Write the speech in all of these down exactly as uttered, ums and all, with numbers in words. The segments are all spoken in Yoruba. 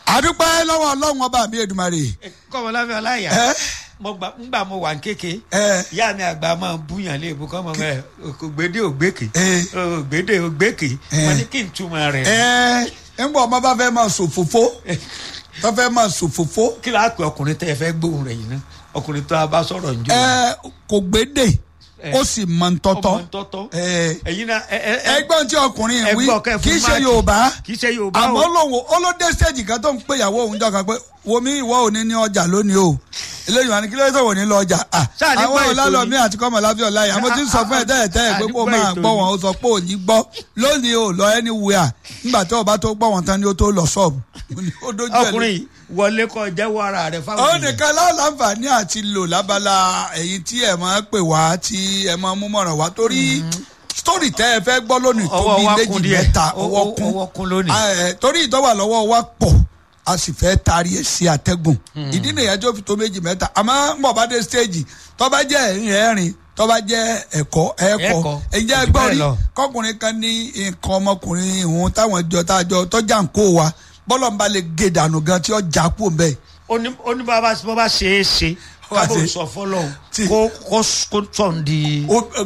àdúpẹ́ lọ́wọ́ ọlọ́run ọba mi Èdùmàrè. Kọ́mọláfẹ́ Ọláìyá mo gbà ngbà mo wà kéke ìyá mi àgbà máa ń búyàn léèbù kọ́ mọ́ mẹ́ ògbédè ògbékè ògbédè ògbékè mo ní kí n túmọ̀ rẹ̀. ẹ ń bọ̀ ọmọ bá fẹ́ máa sòfófó tó fẹ́ máa sòfófó. kí la pè ọkùnrin tẹ́ ẹ fẹ́ gbóhùn rẹ̀ yìí ná ọkùnrin tó a bá sọ̀rọ̀ njó. ẹ kò gbédè ó sì mọ ntọ́tọ́. ẹ̀yin náà ẹgbọ́n tí ọkùnrin wí kì í ṣe Yorùbá kì í ṣe Yorùbá o. àmọ́ lòun olóde stage kan tó ń pè ìyàwó òun jọ kan pé womi ìwọ ò ní ní ọjà lónìí o eléyìí wọn ni kí ló tó wò ní lọ ọjà. àwọn Ọlálọ́mí àti Kọ́mọláfẹ́ Ọláìyá àmọ́ tí ń sọ fún ẹ tẹ́lẹ̀ tẹ́lẹ̀ pé kó máa gbọ́ wọn ó sọ pé ò ní gbọ́ lónìí o lọ anywhere nígbà tí ọba tó gbọ́ wọn tán ni ó tó lọ ṣọ́ọ̀bù. ọkùnrin wọlé kọ jẹ́wọ́ ara rẹ̀ fáwọn èèyàn. ó nìkan láǹfààní àti lò lábala èyí tí ẹ máa pè wá tí ẹ máa mú mọ̀ràn wá torí sítórì tẹ́ ẹ fẹ́ gbọ́ lónìí tó bí méjì mẹ́ta ọwọ́ kún lónìí. torí ìtọ́wà lọ́wọ́ wa pọ̀ a sì fẹ́ taari ẹ̀ sí atẹ́gùn ìdí nìyẹn tó fi tó méjì mẹ́ta àmọ́ mọ̀ bá dé stéèjì tó bá jẹ́ ẹ̀rín ẹ̀rín tó bá jẹ́ ẹ̀kọ́ ẹ̀kọ́ ẹ̀jẹ̀ gbọ́ rí kọkùnrin kan ní nǹkan ọmọkùnrin ìhun táwọn jọ tá a jọ tọ́jà ń kó wa bọ́lọ̀ ń bá lè gé dànù gan tí ó já kú mbẹ́. ó ní bá bá ṣe é ṣe kábò sọ fọlọ kó kó sọ̀n di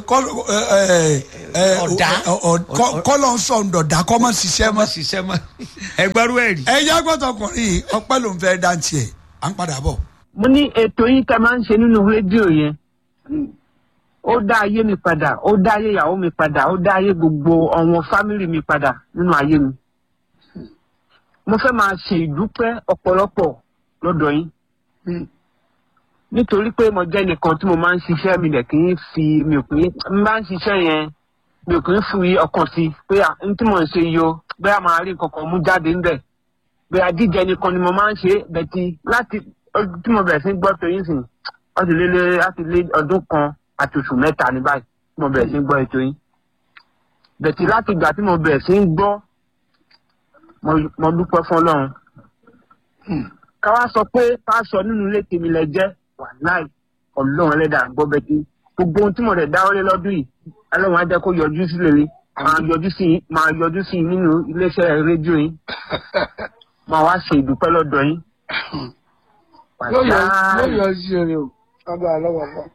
ọ̀dà kọ́lọ̀ ń sọ̀n dọ̀dà kọ́ mọ̀ ṣiṣẹ́ mọ́. ṣiṣẹ́ mọ́ ẹgbẹ́rú ẹ̀ rí. ẹ̀yà gbọ́dọ̀kùnrin ọpẹ́ ló ń fẹ́ dáńtì ẹ̀ à ń padà bọ̀. mo ní ètò yín ká máa ń ṣe nínú rédíò yẹn ó dá ayé mi padà ó dá ayé ìyàwó mi padà ó dá ayé gbogbo àwọn fámìlì mi padà nínú ayé mi. mo fẹ́ máa ṣe ìdúpẹ́ ọ̀pọ̀lọpọ̀ lọ́dọ̀ yín nítorí pé mo jẹ́ nìkan tí mo máa ń ṣiṣẹ́ mi dẹ̀ kì í fi mi ò kì í máa ń ṣiṣẹ́ yẹn mi ò kì í fi ọkàn sí pé n tí mo ń ṣe yo bẹ́ẹ̀ máa rí nǹkan kan mú jáde ńbẹ̀ bẹ́ẹ̀ jíjẹ nìkan ni mo máa ń ṣe bẹ̀tì láti tí mo bẹ̀rẹ̀ sí gbọ́ ètò yín sìn wọ́n ti lé lé láti lé ọdún kan àti oṣù mẹ́ta ní báyìí tí mo bẹ̀rẹ̀ sí gbọ́ ètò yín bẹ̀tì láti ìgbà tí mo bẹ̀rẹ̀ sí gbọ́ mo dúpẹ́ fún Ọlọ́run ká wá sọ pé ká sọ nínú ilé tèmi lẹ jẹ́ wàláì Ọlọ́run ẹlẹ́dàá gbọ́ bẹ́ẹ̀ tí gbogbo ohun tí mo rẹ̀ dáwọ́lé lọ́dún yìí Ọlọ́run á jẹ́ kó yọjú sí lèrè máa yọjú sí máa yọjú sí nínú iléeṣẹ́ rédíò yín máa wá ṣe ìdúpẹ́ lọ́dọ̀ yín. yóò yọ sí eré o ọba àlọ́wọ́ bọ́.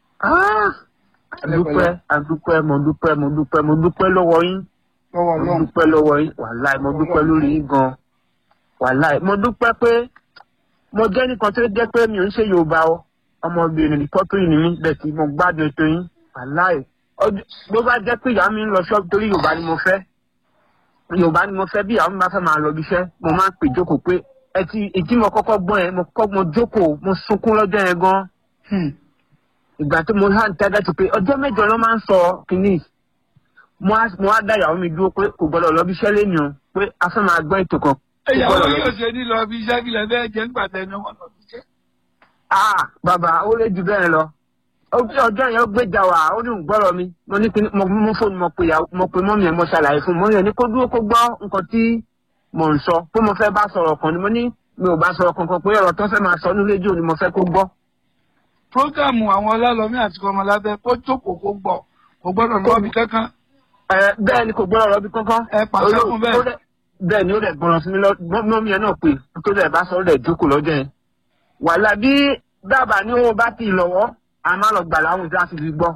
adúpẹ́ adúpẹ́ mo dúpẹ́ mo dúpẹ́ mo dúpẹ́ lọ́wọ́ yín mo dúpẹ́ lọ́wọ́ yín wàláì mo dúpẹ́ lórí yín gan wàláì mo dúpẹ́ pé mo jẹ́ nìkan tó jẹ́ pé mi ò ń ṣe Yorùbá o ọmọbìnrin rìpọ́tìrì ni mí bẹ́ẹ̀ tí mo gbádùn ètò yín wàláì bó bá jẹ́ pé ìyá mi ń lọ ṣọ́ọ̀bù torí Yorùbá ni mo fẹ́ Yorùbá ni mo fẹ́ bí ìyá mi bá fẹ́ máa lọ bí iṣẹ́ mo máa ń pè jókòó pé ẹ ti ìdí mo kọ́kọ́ gbọ́n yẹn mo kọ́ mo jókòó mo sunkún lọ́jọ́ yẹn gan ìgbà tí mo hàn tẹ́gẹ́ ti pé ọjọ́ mẹ́jọ ló máa ń sọ kínní mo á dá ìyàwó mi dúró pé kò gbọ́dọ̀ lọ bí iṣẹ́ lẹ́nu pé a fẹ́ máa gbọ́ ètò kan. ìyàwó yóò ṣe ní lọ bí iṣẹ́ bí lẹ́bẹ̀ẹ́ jẹ́ nígbà tẹ́ ẹni wọn lọ bí iṣẹ́. ah bàbá ó lè jù bẹ́ẹ̀ lọ ọjọ́ yẹn ó gbéjà wá ó ní gbọ́rọ̀ mi mo ní kí mo mú fóònù mo pè mo pè mọ́mí ẹ̀ mo ṣàlàyé fún mi mo yàn ní kó dúró kó gbọ́ nǹkan tí mò ń sọ pé mo fẹ́ bá sọ̀rọ̀ kan ni mo ní mi ò bá sọ̀rọ̀ kankan pé ọ̀rọ̀ tó fẹ́ máa sọ ní rédíò ni mo fẹ́ kó gbọ́. prógámù àwọn Ọlálọ́mí àti Kọ́mọláfẹ́ kó jókòó kó gbọ́ kò gbọ́dọ̀ lọ́bì kankan. ẹ bẹ́ẹ̀ ni kò gbọ́dọ̀ lọ́bì kankan. ẹ pàṣẹ fún bẹ́ẹ̀. bẹ́ẹ̀ ni ó dẹ̀ gbọ́dọ̀ sí mi lọ mọ́mí ẹ̀ náà pé tó dẹ̀ bá sọ ó dẹ̀ jókòó lọ́jọ́ yẹn. wàhálà bí dábàá ní owó bá ti lọ́wọ́ a máa lọ gbà láwùjọ láti fi gbọ́.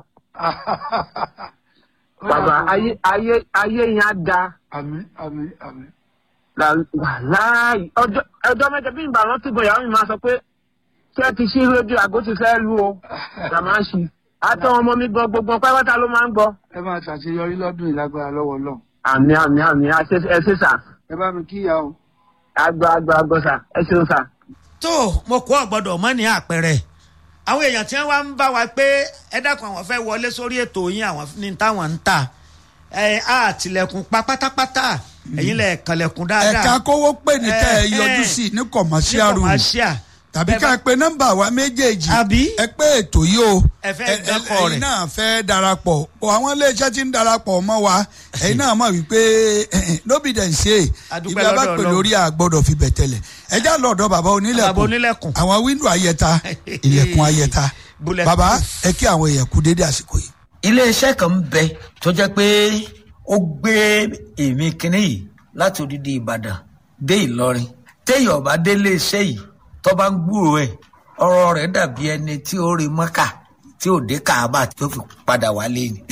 bàbá ayé ayé ayé yẹn á da. àmín àmín àmín. wàláì ọjọ́ ọjọ́ mẹ́jọ bí ìgbà rántí bọ̀ ìyàwó mi máa sọ pé kí ẹ ti ṣí rédíò àgó ti fẹ́ lu o dàmáṣì àtọ́ ọmọ mi gan gbogbo pátá ló máa ń gbọ́. ẹ máa ṣàṣeyọrí lọ́dún ìlágbára lọ́wọ́ lọ. àmín àmín àmín ẹ ṣe sà. ẹ bá mi kíyà o. àgbà àgbà àgbà sà ẹ ṣeun sà. tó mo kó ọ̀gbọ́dọ̀ mọ́ ní àpẹẹrẹ àwọn èèyàn tí wọ́n ń bá wa pé ẹ dákun àwọn fẹ́ wọlé sórí ètò yín àwọn ní táwọn ń tà ẹ á tilẹ̀kùn pa pátápátá ẹ̀yin lẹ̀ kànlẹ̀kùn dáadáa. ẹ̀ka kówó pè ní tẹ́ ẹ yọjú sí ní kọ̀mọ́síà rúùmù tàbí ká pe nọ́mbà wa méjèèjì ẹ pé ètò yìí o ẹ̀yin náà fẹ́ darapọ̀ àwọn iléeṣẹ́ tí ń darapọ̀ mọ́ wa ẹ̀yin náà mọ̀ wípé lóbi dẹ̀ ń ṣe ibi abápè lórí àgbọ̀dọ̀ fi bẹ̀tẹ̀lẹ̀ ẹ já lọ́dọ̀ bàbá onílẹ̀kùn àwọn wíńdò ayẹta ilẹ̀kùn ayẹta bàbá ẹ kí àwọn èèyàn kú dédé àsìkò yìí. iléeṣẹ́ kan ń bẹ tó jẹ́ pé ó gbé èmi kínní yìí láti odidi Ìbàdàn dé Ìlọrin téèyàn bá délé iṣẹ́ yìí tó bá ń gbúrò ẹ̀ ọ̀rọ̀ rẹ̀ dàbí ẹni tí ó rí mọ́kà tí ò dé Káàbà tó fi padà wálé ni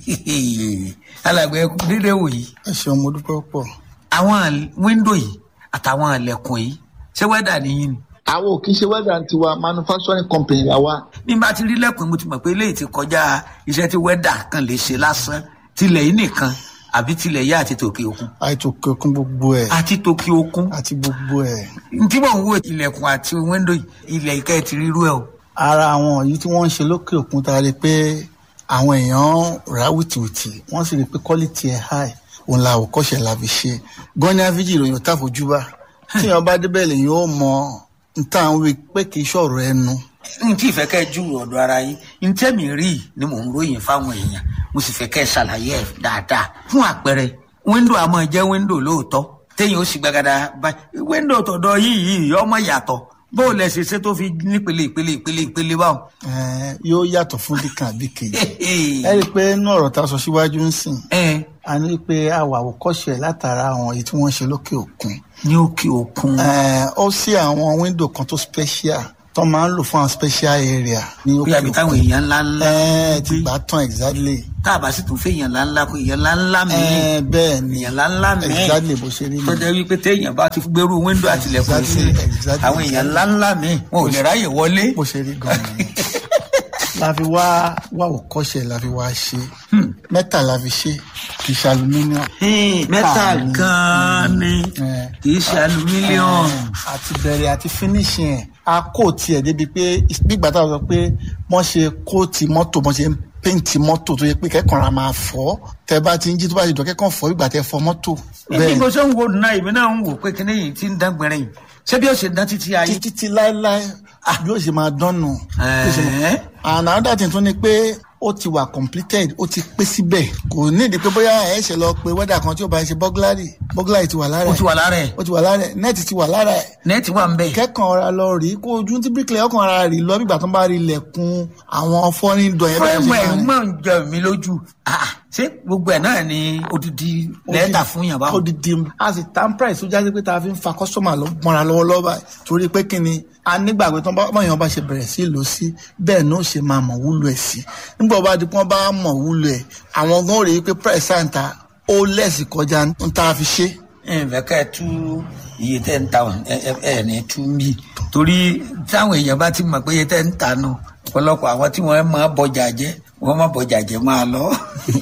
alàgbẹ̀ dídé wò yìí. ẹ ṣeun mo dúpẹ́ pọ̀. àwọn wíńdò yìí àtàwọn ilẹ̀kùn yìí ṣé wẹ́dà nìyí ni. àwọn ò kì í ṣe wẹ́dà tiwa manufacturing company la wa. bí n bá ti rí lẹ́kùn mo ti mọ̀ pé eléyìí ti kọjá iṣẹ́ tí wẹ́dà kan lè ṣe lásán tilẹ̀ yìí nìkan àbí tilẹ̀ yá àti tòkè òkun. àti tòkè òkun gbogbo ẹ̀. àti tòkè òkun. àti gbogbo ẹ̀. tí mò ń wo ilẹ̀kùn àti wíńdò ilẹ̀ ìkẹ́ ti rírú ẹ̀ o. ara àwọn yìí tí wọ́n ń ṣe lókè òkun ta rí pé àwọn èèyàn rà wìtìwìtì wọ́n sì rí pé quality ẹ̀ high òun la àwòkọ́ṣe la fi ṣe gọ́ni àfíjì ìròyìn ò tàfojúbà tí èèyàn bá débẹ̀ lèyìn ó mọ nta ń wí pé kì í ṣọ̀rọ̀ ẹnu. n tí ìfẹ́ kẹ́ ju ọ̀dọ̀ ara yín n tẹ́mi rí ni mò ń ròyìn fáwọn èèyàn mo sì fẹ́ kẹ́ ṣàlàyé ẹ̀ dáadáa. fún àpẹẹrẹ wíńdò a máa jẹ́ wíńdò lóòótọ́ téèyàn ó sì gbàgàdà báyìí wíńdò tọ̀dọ̀ yìí yìí ọmọ yàtọ̀ bó o lẹ ṣe ṣe tó fi nípele ìpele ìpele ìpele báwọn. yóò yàtọ̀ fún dìkan àbí kejì ẹ rí i pé inú ọ̀rọ̀ tá a sọ síwájú ń sìn a ní pé àwa àwòkọ́ṣe látara àwọn èyí tí wọ́n ń ṣe lókè òkun. ní òkè òkun. ó sí àwọn wíńdò kan tó special tó máa ń lò fún àwọn special area ní òkè òkun. bí àbí táwọn èèyàn ńlá ńlá. ẹ ti gbà tán exactly. tá a bá sì tún fẹ́ èèyàn ńlá ńlá kó èèyàn ńlá ńlá mi. bẹ́ẹ̀ ni èèyàn ńlá ńlá mi. exactly bó ṣe rí mi. tó jẹ́ wípé téèyàn bá ti gbèrú wíńdò àtìlẹ̀kùn sí àwọn èèyàn ńlá ńlá mi wọn ò lè ráyè wọlé. bó ṣe rí gan-an ni la fi wá wá òkọ́ṣẹ́ la fi wá ṣe mẹ́ta la fi ṣe kì í ṣe aluminium. mẹ́ta gan-an ni kì í ṣe aluminium. àti bẹ̀rẹ̀ àti finishing ẹ̀ a kò tiẹ̀ débi pé nígbà tá a sọ pé wọ́n ṣe kóòtì mọ́tò wọ́n ṣe ń péǹtì mọ́tò tó yẹ pé kẹ́kọ̀ọ́ ra máa fọ́ tẹ bá ti ń jí tó bá ti dọ̀ kẹ́kọ̀ọ́ fọ́ ìgbà tẹ fọ́ mọ́tò. ibi mo ṣe ń wo náà ìbí náà ń wò pé kíní yìí ti ń dán gbẹrẹ yìí ṣé bí ó ṣe dán títí ayé. títí láéláé bí ó ṣe máa dán nù. and another thing tún ni pé ó ti wà completed ó ti pé síbẹ̀ kò ní ìdí pé bóyá ẹ ṣe lọ pé wẹ́dà kan tí ó bá ń ṣe bọ́gláàrì bọ́gláàrì ti wà lára ẹ̀ ó ti wà lára ẹ̀ ó ti wà lára ẹ̀ nẹ́ẹ̀tì ti wà lára ẹ̀ nẹ́ẹ̀tì wà ń bẹ̀. kẹ́kàn ọ̀ra lọ rí kó ojú tí bíríkìlẹ̀ ọkàn ara rí lọ bígbà tó ń bá rí ilẹ̀kùn àwọn fọ́nrín dọ̀ yẹn bẹ́ẹ̀ ṣe máa ń mọ̀ ń jọ mí lójú ṣé gbogbo ẹ̀ náà ni odidi lẹ́tà fún yàn báwọn. odidi a sì tán price tó jáde pé tá a fi ń fa kọ́sọ́mà mọ́ra lọ́wọ́lọ́wọ́ báyìí torí pé kí ni a nígbàgbé tó bá yàn bá ṣe bẹ̀rẹ̀ sí lò sí bẹ́ẹ̀ náà ṣe máa mọ̀ wúlò ẹ̀ sí nígbà bá di pọ́n bá mọ̀ wúlò ẹ̀ àwọn gan rèé pé price àǹtà ó lẹ́sì kọjá ń tá a fi ṣe. ẹ ǹfẹ̀ ká ẹ tú iye tẹ́ ń ta ẹ ẹ ní tú mí torí táwọn èèyàn bá ti mọ̀ pé iye tẹ́ ń ta nù ọ̀pọ̀lọpọ̀ àwọn tí wọ́n máa bọjà jẹ́ wọ́n máa bọjà jẹ́ máa lọ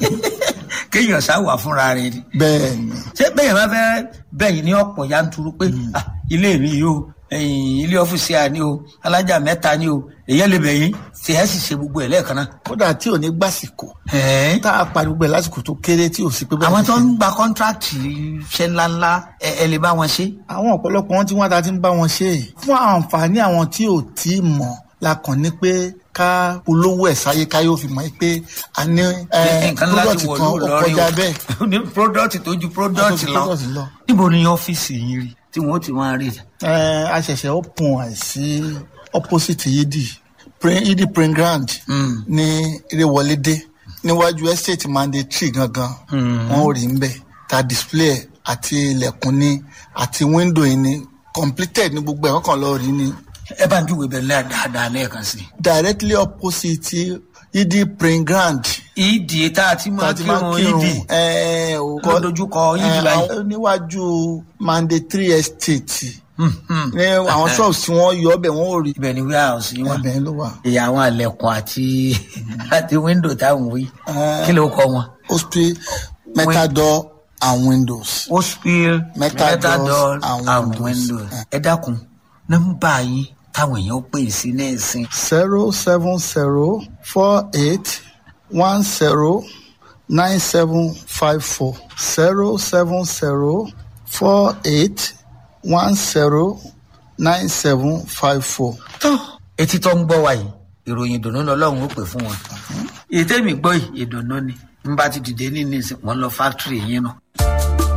kéèyàn sáwà fúnra rẹ̀ ni. bẹ́ẹ̀ni. ṣé bẹ́ẹ̀ bá fẹ́ bẹ́yìn ní ọ̀pọ̀ yanturu pé ilé mi yìí o ilé ọ́fíìsì à ní o alájà mẹ́ta ní o èyàn lè bẹ̀yìn tí ẹ sì ṣe gbogbo ẹ̀ lẹ́ẹ̀kan náà. kódà tí ò ní gbàsìkò. tá a parí gbogbo ẹ̀ lásìkò tó kéré tí ò sí pé. àwọn tó ń gba kọ́ńtrákì iṣẹ́ ńláńlá ẹ lè bá wọn ṣe. àwọn ọ̀pọ̀lọpọ̀ wọn tí wọ́n ta ti ń bá wọn ṣe fún àǹfààní àwọn tí ò tí ì mọ̀ la kàn ní pé ká polówó ẹ̀ sáyé ká yóò fi mọ̀ pé a ní product kan ó kọjá bẹ́ẹ̀. ní product tó ju product lọ. níbo ni ọ́fíìsì yìí rí tí wọ́n ti máa rí. ẹ a ṣẹ̀ṣẹ̀ open ẹ̀ sí opposite yidi yidi print ground ní Ìrèwọlédé níwájú estate mandatory gangan wọ́n ò rí ń bẹ̀ ta display àti ilẹ̀kùn ní àti window yìí ní completed ní gbogbo ẹ̀ wọ́n kàn lọ́ọ́ rí ní. ẹ bá ń júwe bẹ̀rẹ̀ dáadáa lẹ́ẹ̀kan sí. directly opposite yidi print ground. ìdí tá a ti máa kírun ìdí kọ́ dojúkọ ìdí báyìí. níwájú mandatory estate ní àwọn shops tí wọ́n yọ ọbẹ̀ wọ́n ò rí. ibẹ̀ ni warehouse yìí wà. ibẹ̀ ló wà. ìyá àwọn àlẹ̀kùn àti àti window táwọn wí kí ló kọ wọn. hospital metal door and windows. hospital metal door and windows. ẹ dákun nọ́mbà yín táwọn èèyàn pè sí ní ẹ̀sìn. zero seven zero four eight one zero nine seven five four zero seven zero four eight one zero nine seven five four. tó etí tó ń gbọ́ wa yìí ìròyìn ìdùnnú lọ́lọ́run ó pè fún wọn. ètè mi gbọ́ yìí ìdùnnú ni n bá ti dìde ní nísìnyí wọ́n lọ fáktírì yín náà.